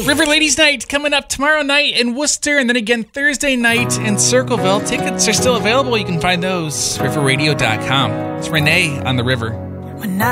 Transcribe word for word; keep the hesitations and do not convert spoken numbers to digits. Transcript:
River Ladies Night coming up tomorrow night in Worcester, and then again Thursday night in Circleville. Tickets are still available. You can find those river radio dot com. It's Renee on the river. When I